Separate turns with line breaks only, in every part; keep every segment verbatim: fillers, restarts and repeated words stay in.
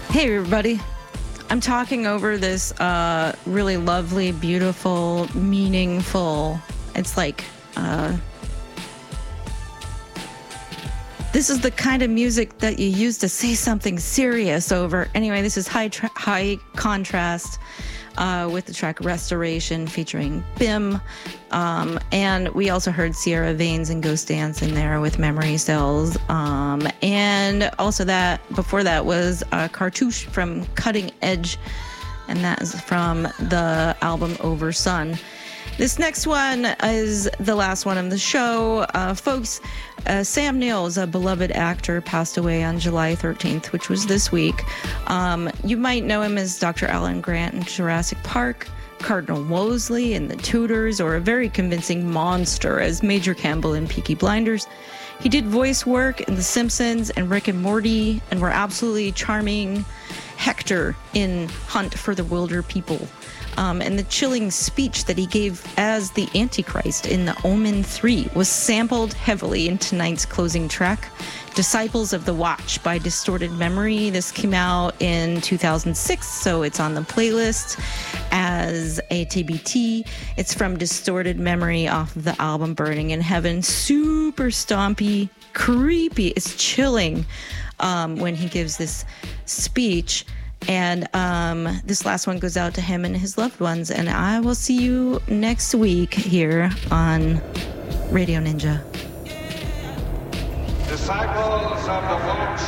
Hey, everybody. I'm talking over this uh, really lovely, beautiful, meaningful, it's like, uh, this is the kind of music that you use to say something serious over. Anyway, this is High tra- High Contrast uh, with the track Restoration featuring B I M. Um, and we also heard Sierra Veins and Ghost Dance in there with Memory Cells. Um, and also that, before that was uh, Cartouche from Cutting Edge. And that is from the album Over Sun. This next one is the last one of the show. Uh, folks, uh, Sam Neill, a beloved actor, passed away on July thirteenth, which was this week. Um, you might know him as Doctor Alan Grant in Jurassic Park, Cardinal Wolsey in The Tudors, or a very convincing monster as Major Campbell in Peaky Blinders. He did voice work in The Simpsons and Rick and Morty, and were absolutely charming Hector in Hunt for the Wilder People. Um, and the chilling speech that he gave as the Antichrist in The Omen three was sampled heavily in tonight's closing track, Disciples of the Watch by Distorted Memory. This came out in two thousand six, so it's on the playlist as a T B T. It's from Distorted Memory off of the album Burning in Heaven. Super stompy, creepy. It's chilling um, when he gives this speech. And um, this last one goes out to him and his loved ones. And I will see you next week here on Radio Ninja.
Disciples of the Watch,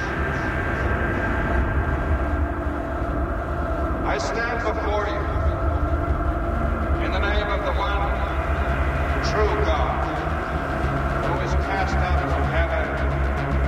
I stand before you in the name of the one true God.